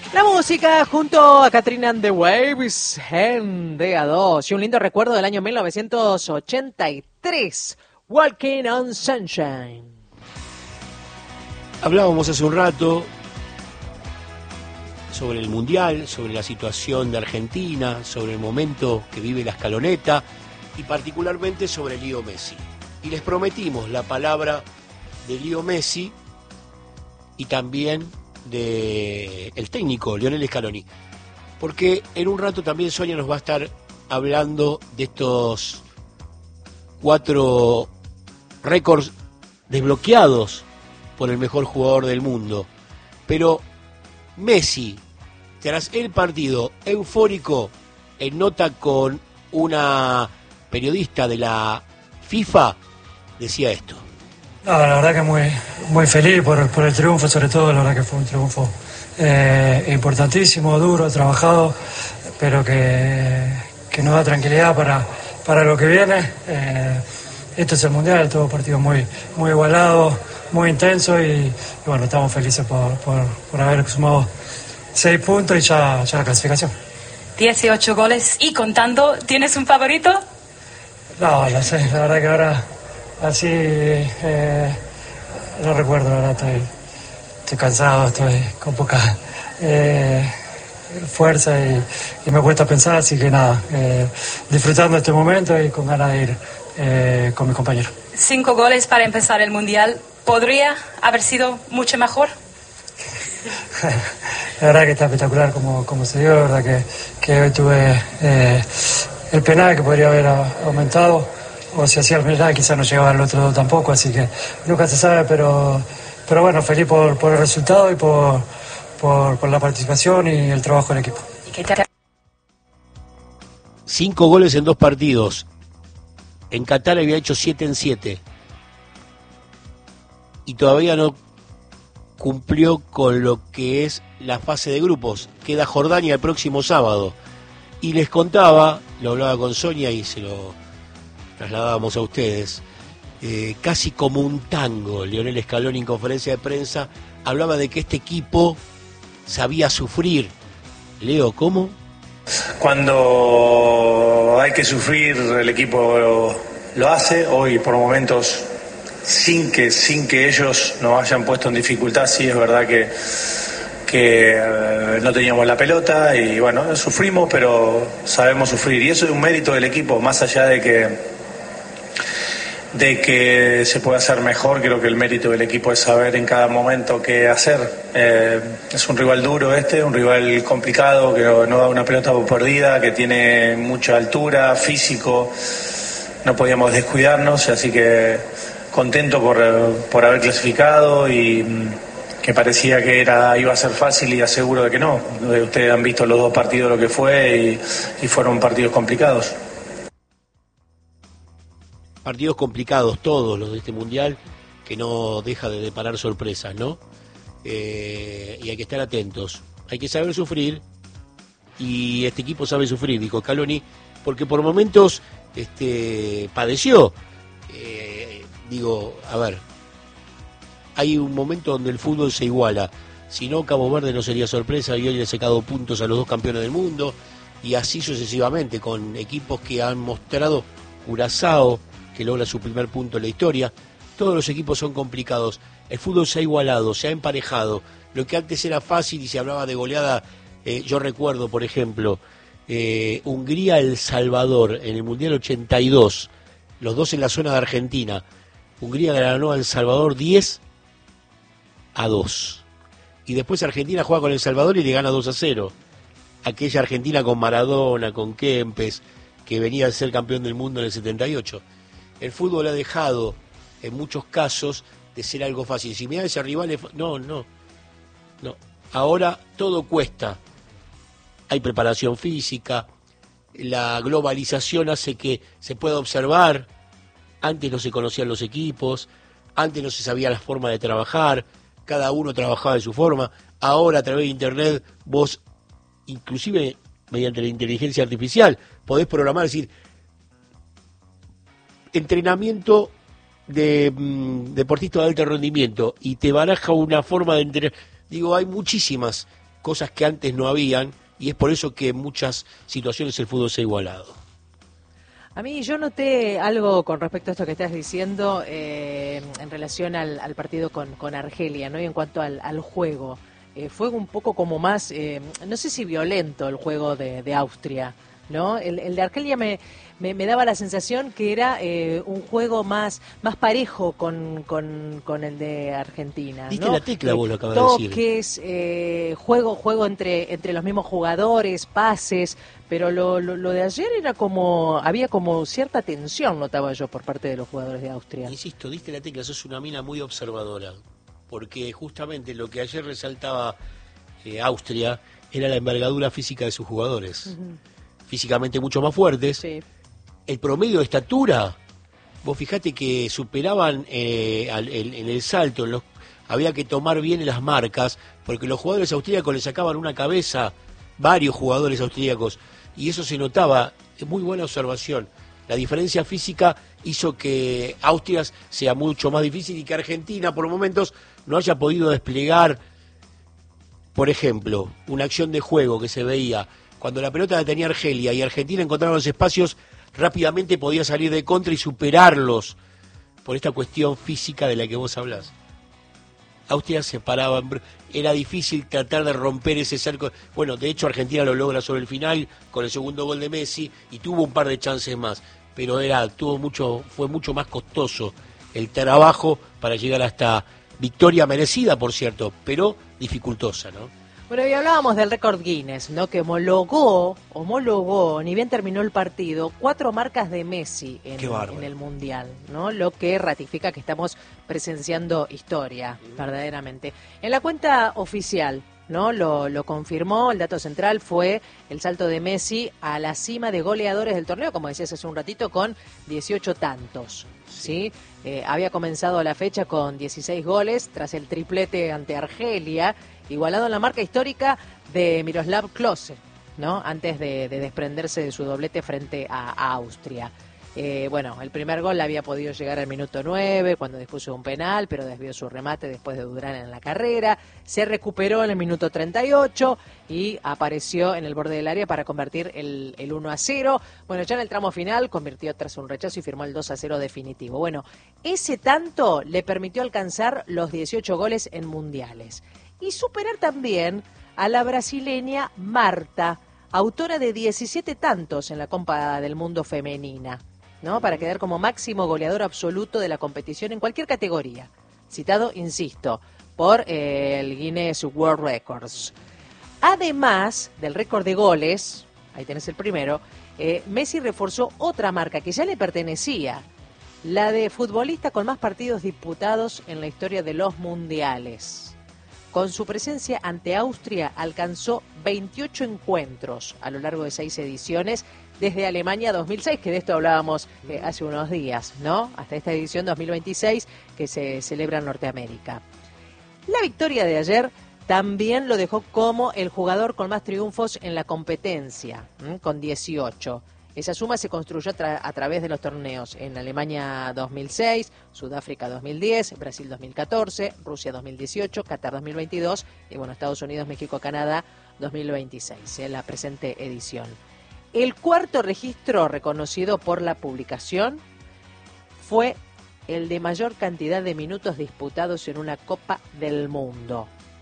La música junto a Katrina and the Waves en DA2 y un lindo recuerdo del año 1983, Walking on Sunshine. Hablábamos hace un rato sobre el Mundial, sobre la situación de Argentina, sobre el momento que vive la escaloneta y particularmente sobre Leo Messi. Y les prometimos la palabra de Leo Messi y también de el técnico Lionel Scaloni, porque en un rato también Sonia nos va a estar hablando de estos 4 récords desbloqueados por el mejor jugador del mundo. Pero Messi, tras el partido eufórico, en nota con una periodista de la FIFA, decía esto. No, la verdad que muy feliz por el triunfo, sobre todo. La verdad que fue un triunfo importantísimo, duro, trabajado, pero que nos da tranquilidad para lo que viene. Esto es el Mundial, todo partido muy igualado, muy intenso y bueno, estamos felices por haber sumado 6 puntos y ya la clasificación. 18 goles y contando, ¿tienes un favorito? No, lo sé, la verdad que ahora así no recuerdo, la verdad estoy cansado, estoy con poca fuerza y me cuesta pensar, así que nada, disfrutando este momento y con ganas de ir con mis compañeros. 5 goles para empezar el Mundial, ¿podría haber sido mucho mejor? La verdad que está espectacular como se dio, la verdad que hoy tuve el penal que podría haber aumentado, o si hacía el penal quizás no llegaba al otro tampoco, así que nunca se sabe, pero bueno, feliz por el resultado y por la participación y el trabajo del equipo. 5 goles en 2 partidos. En Qatar había hecho 7 en 7. Y todavía no cumplió con lo que es la fase de grupos. Queda Jordania el próximo sábado. Y les contaba, lo hablaba con Sonia y se lo trasladábamos a ustedes, casi como un tango, Lionel Scaloni en conferencia de prensa hablaba de que este equipo sabía sufrir. Leo, ¿cómo? Cuando hay que sufrir, el equipo lo hace. Hoy, por momentos, sin que ellos nos hayan puesto en dificultad, sí es verdad que no teníamos la pelota y bueno, sufrimos, pero sabemos sufrir. Y eso es un mérito del equipo, más allá de que se puede hacer mejor. Creo que el mérito del equipo es saber en cada momento qué hacer. Es un rival duro un rival complicado, que no da una pelota por perdida, que tiene mucha altura, físico. No podíamos descuidarnos, así que contento por haber clasificado y que parecía que iba a ser fácil y aseguro de que no. Ustedes han visto los 2 partidos lo que fue y fueron partidos complicados. Partidos complicados todos los de este Mundial, que no deja de deparar sorpresas, ¿no? Y hay que estar atentos. Hay que saber sufrir, y este equipo sabe sufrir, dijo Scaloni, porque por momentos padeció. A ver, hay un momento donde el fútbol se iguala. Si no, Cabo Verde no sería sorpresa y hoy le ha sacado puntos a los 2 campeones del mundo, y así sucesivamente, con equipos que han mostrado. Curazao, que logra su primer punto en la historia. Todos los equipos son complicados. El fútbol se ha igualado, se ha emparejado. Lo que antes era fácil y se hablaba de goleada, yo recuerdo, por ejemplo, Hungría-El Salvador en el Mundial 82, los 2 en la zona de Argentina. Hungría ganó a El Salvador 10-2. Y después Argentina juega con El Salvador y le gana 2-0. Aquella Argentina con Maradona, con Kempes, que venía a ser campeón del mundo en el 78. El fútbol ha dejado, en muchos casos, de ser algo fácil. Si mirá ese rival, no. Ahora todo cuesta. Hay preparación física, la globalización hace que se pueda observar. Antes no se conocían los equipos, antes no se sabía la forma de trabajar, cada uno trabajaba de su forma. Ahora, a través de Internet, vos, inclusive mediante la inteligencia artificial, podés programar, es decir, entrenamiento de deportista de alto rendimiento, y te baraja una forma de entrenar. Digo, hay muchísimas cosas que antes no habían, y es por eso que en muchas situaciones el fútbol se ha igualado. A mí yo noté algo con respecto a esto que estás diciendo en relación al partido con Argelia, ¿no? Y en cuanto al juego. Fue un poco como más, no sé si violento el juego de Austria, ¿no? El de Argelia me daba la sensación que era un juego más parejo con el de Argentina, Diste ¿no? la tecla, vos lo acabas de decir. Toques, juego entre los mismos jugadores, pases, pero lo de ayer era como, había como cierta tensión, notaba yo, por parte de los jugadores de Austria. Insisto, diste la tecla, sos una mina muy observadora, porque justamente lo que ayer resaltaba Austria era la envergadura física de sus jugadores. Uh-huh. Físicamente mucho más fuertes. Sí. El promedio de estatura, vos fijate que superaban en el salto, había que tomar bien las marcas, porque los jugadores austríacos le sacaban una cabeza, varios jugadores austríacos, y eso se notaba. Muy buena observación. La diferencia física hizo que Austria sea mucho más difícil y que Argentina por momentos no haya podido desplegar, por ejemplo, una acción de juego que se veía cuando la pelota la tenía Argelia y Argentina encontraba los espacios, rápidamente podía salir de contra y superarlos por esta cuestión física de la que vos hablás. Austria se paraba, era difícil tratar de romper ese cerco. Bueno, de hecho Argentina lo logra sobre el final con el segundo gol de Messi y tuvo un par de chances más, pero fue mucho más costoso el trabajo para llegar hasta victoria merecida, por cierto, pero dificultosa, ¿no? Bueno, y hablábamos del récord Guinness, ¿no? Que homologó, ni bien terminó el partido, 4 marcas de Messi en el Mundial, ¿no? Lo que ratifica que estamos presenciando historia, verdaderamente. En la cuenta oficial, ¿no? Lo confirmó, el dato central fue el salto de Messi a la cima de goleadores del torneo, como decías hace un ratito, con 18 tantos, ¿sí? Había comenzado la fecha con 16 goles, tras el triplete ante Argelia, igualado en la marca histórica de Miroslav Klose, ¿no? Antes de desprenderse de su doblete frente a Austria. Bueno, el primer gol había podido llegar al minuto 9, cuando dispuso un penal, pero desvió su remate después de durar en la carrera. Se recuperó en el minuto 38 y apareció en el borde del área para convertir el 1-0. Bueno, ya en el tramo final convirtió tras un rechazo y firmó el 2-0 definitivo. Bueno, ese tanto le permitió alcanzar los 18 goles en mundiales. Y superar también a la brasileña Marta, autora de 17 tantos en la Copa del Mundo femenina, ¿no? Para quedar como máximo goleador absoluto de la competición en cualquier categoría. Citado, insisto, por el Guinness World Records. Además del récord de goles, ahí tenés el primero, Messi reforzó otra marca que ya le pertenecía, la de futbolista con más partidos disputados en la historia de los mundiales. Con su presencia ante Austria alcanzó 28 encuentros a lo largo de 6 ediciones desde Alemania 2006, que de esto hablábamos hace unos días, ¿no? Hasta esta edición 2026 que se celebra en Norteamérica. La victoria de ayer también lo dejó como el jugador con más triunfos en la competencia, con 18. Esa suma se construyó a través de los torneos en Alemania 2006, Sudáfrica 2010, Brasil 2014, Rusia 2018, Qatar 2022 y bueno, Estados Unidos, México, Canadá 2026, en la presente edición. El cuarto registro reconocido por la publicación fue el de mayor cantidad de minutos disputados en una Copa del Mundo.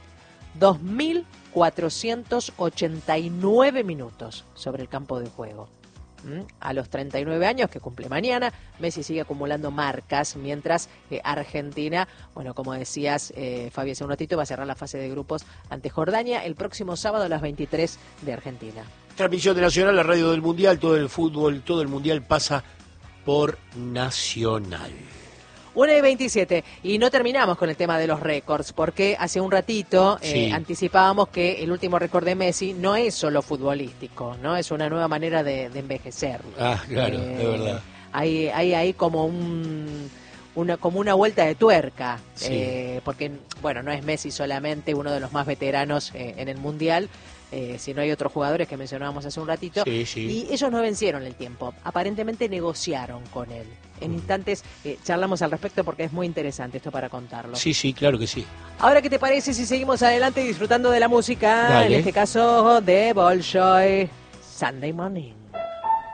2.489 minutos sobre el campo de juego. A los 39 años, que cumple mañana, Messi sigue acumulando marcas, mientras Argentina, bueno, como decías, Fabi, hace un ratito, va a cerrar la fase de grupos ante Jordania el próximo sábado a las 23 de Argentina. Transmisión de Nacional, la radio del Mundial, todo el fútbol, todo el Mundial pasa por Nacional. 1:27, y no terminamos con el tema de los récords, porque hace un ratito anticipábamos que el último récord de Messi no es solo futbolístico, ¿no? Es una nueva manera de envejecer. Ah, claro, de verdad. Hay como una vuelta de tuerca, porque, bueno, no es Messi solamente uno de los más veteranos en el Mundial, sino hay otros jugadores que mencionábamos hace un ratito, y ellos no vencieron el tiempo, aparentemente negociaron con él. En instantes charlamos al respecto porque es muy interesante esto para contarlo. Sí, sí, claro que sí. Ahora, ¿qué te parece si seguimos adelante disfrutando de la música? Dale. En este caso de Bolshoi, Sunday Morning.